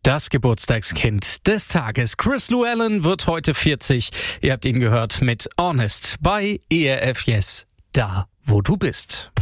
Das Geburtstagskind des Tages. Chris Llewellyn wird heute 40. Ihr habt ihn gehört mit Honest bei ERF Yes, da wo du bist.